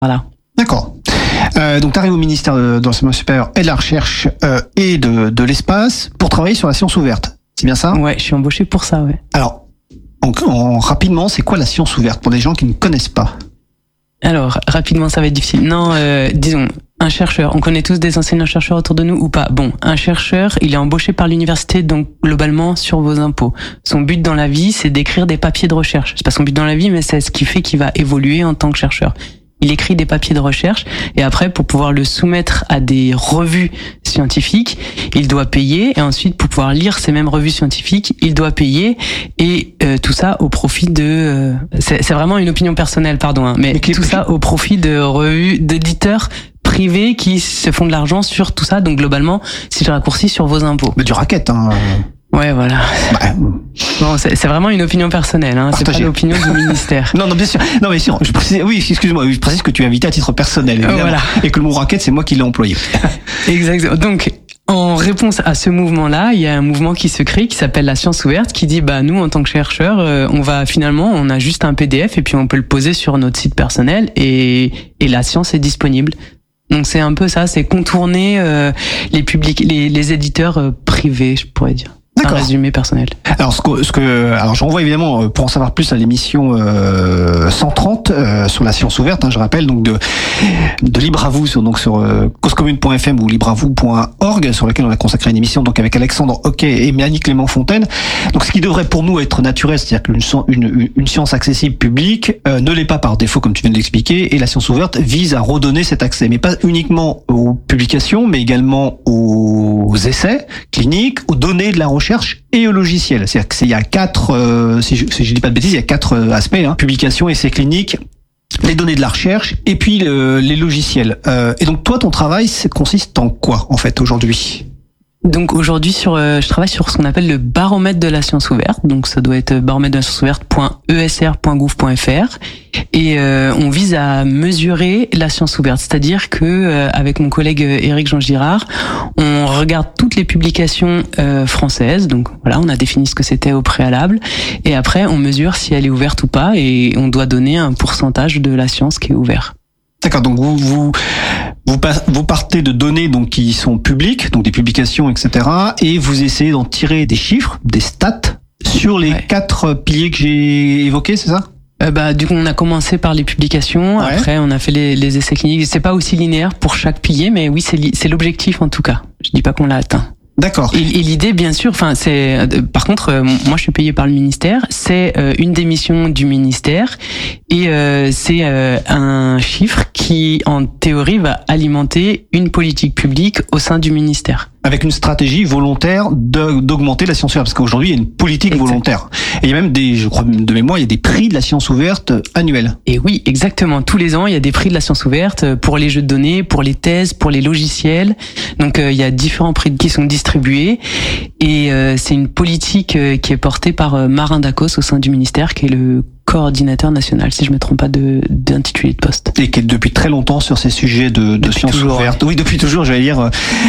Voilà. D'accord. Donc tu arrives au ministère de l'enseignement supérieur et de la recherche et de l'espace pour travailler sur la science ouverte. C'est bien ça ? Ouais, je suis embauché pour ça, ouais. Alors, rapidement, c'est quoi la science ouverte pour des gens qui ne connaissent pas ? Alors, rapidement, ça va être difficile. Non, disons, un chercheur, on connaît tous des enseignants-chercheurs autour de nous ou pas. Bon, un chercheur, il est embauché par l'université, donc globalement sur vos impôts. Son but dans la vie, c'est d'écrire des papiers de recherche. C'est pas son but dans la vie, mais c'est ce qui fait qu'il va évoluer en tant que chercheur. Il écrit des papiers de recherche et après, pour pouvoir le soumettre à des revues scientifiques, il doit payer et ensuite, pour pouvoir lire ces mêmes revues scientifiques, il doit payer et tout ça au profit de... c'est vraiment une opinion personnelle, pardon, mais tout ça au profit de revues, d'éditeurs privés qui se font de l'argent sur tout ça. Donc globalement, si je raccourcis, sur vos impôts. Mais du racket, hein. Ouais, voilà. Bah, bon, c'est vraiment une opinion personnelle, hein. C'est pas l'opinion du ministère. Non, bien sûr. Non, mais sûr. Je précise, oui, excuse-moi. Je précise que tu es invité à titre personnel, évidemment. Voilà. Et que le mot racket, c'est moi qui l'ai employé. Exactement. Donc, en réponse à ce mouvement-là, il y a un mouvement qui se crée, qui s'appelle la science ouverte, qui dit, bah, nous, en tant que chercheurs, on a juste un PDF et puis on peut le poser sur notre site personnel et la science est disponible. Donc, c'est un peu ça, c'est contourner, les éditeurs privés, je pourrais dire. D'accord. Un résumé personnel. Alors alors je renvoie évidemment pour en savoir plus à l'émission 130 sur la science ouverte, hein, je rappelle, donc de Libre à vous sur causecommune.fm ou libreavou.org, sur laquelle on a consacré une émission donc avec Alexandre Hoquet et Mélanie Clément Fontaine. Donc ce qui devrait pour nous être naturel, c'est-à-dire qu'une science accessible publique ne l'est pas par défaut, comme tu viens de l'expliquer, et la science ouverte vise à redonner cet accès, mais pas uniquement aux publications, mais également aux essais cliniques, aux données de la recherche et au logiciel. C'est-à-dire qu'il y a quatre, si je dis pas de bêtises, il y a quatre aspects, hein, publication, essais cliniques, les données de la recherche et puis les logiciels. Et donc toi, ton travail consiste en quoi en fait aujourd'hui ? Donc aujourd'hui je travaille sur ce qu'on appelle le baromètre de la science ouverte. Donc ça doit être baromètre de la science ouverte.esr.gouv.fr et on vise à mesurer la science ouverte, c'est-à-dire que avec mon collègue Éric Jean Girard, on regarde toutes les publications françaises. Donc voilà, on a défini ce que c'était au préalable et après on mesure si elle est ouverte ou pas et on doit donner un pourcentage de la science qui est ouverte. D'accord, donc vous partez de données donc qui sont publiques, donc des publications, etc., et vous essayez d'en tirer des chiffres, des stats sur les quatre piliers que j'ai évoqués, c'est ça ? Du coup, on a commencé par les publications, après on a fait les essais cliniques. C'est pas aussi linéaire pour chaque pilier, mais oui, c'est l'objectif en tout cas. Je dis pas qu'on l'a atteint. D'accord. Et l'idée, bien sûr, par contre, moi je suis payé par le ministère, c'est une des missions du ministère et c'est un chiffre qui, en théorie, va alimenter une politique publique au sein du ministère. Avec une stratégie volontaire d'augmenter la science ouverte, parce qu'aujourd'hui il y a une politique volontaire. Et il y a même je crois de mémoire, il y a des prix de la science ouverte annuels. Et oui, exactement. Tous les ans, il y a des prix de la science ouverte pour les jeux de données, pour les thèses, pour les logiciels. Donc il y a différents prix qui sont distribués. Et c'est une politique qui est portée par Marin Dacos au sein du ministère, qui est le coordinateur national, si je me trompe pas d'intitulé de poste. Et qui est depuis très longtemps sur ces sujets de sciences ouvertes. Oui, depuis toujours, j'allais dire.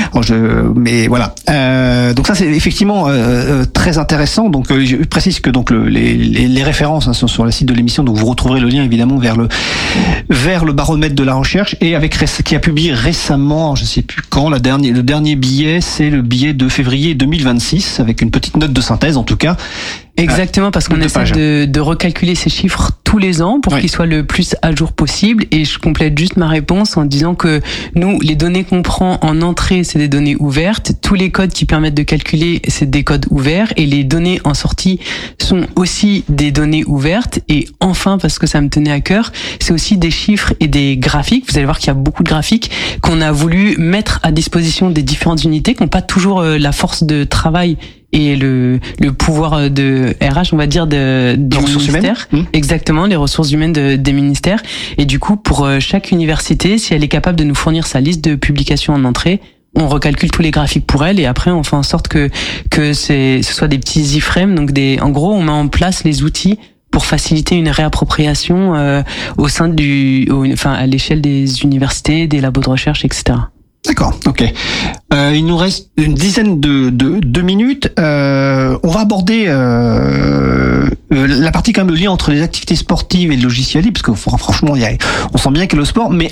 Mais voilà. Donc ça, c'est effectivement très intéressant. Donc je précise que donc les références hein, sont sur le site de l'émission, donc vous retrouverez le lien évidemment vers le baromètre de la recherche et avec qui a publié récemment, je sais plus quand, le dernier billet, c'est le billet de février 2026 avec une petite note de synthèse en tout cas. Exactement, parce qu'on essaie de recalculer ces chiffres tous les ans pour qu'ils soient le plus à jour possible. Et je complète juste ma réponse en disant que nous, les données qu'on prend en entrée, c'est des données ouvertes. Tous les codes qui permettent de calculer, c'est des codes ouverts. Et les données en sortie sont aussi des données ouvertes. Et enfin, parce que ça me tenait à cœur, c'est aussi des chiffres et des graphiques. Vous allez voir qu'il y a beaucoup de graphiques qu'on a voulu mettre à disposition des différentes unités qui n'ont pas toujours la force de travail et le pouvoir de RH, on va dire, du ministère. Exactement, les ressources humaines des ministères. Et du coup, pour chaque université, si elle est capable de nous fournir sa liste de publications en entrée, on recalcule tous les graphiques pour elle et après on fait en sorte que ce soit des petits iframes. Donc en gros, on met en place les outils pour faciliter une réappropriation au sein à l'échelle des universités, des labos de recherche, etc. D'accord, ok. Il nous reste une dizaine de minutes. On va aborder la partie quand même le lien entre les activités sportives et le logiciel libre, parce que franchement, on sent bien qu'il y a le sport, mais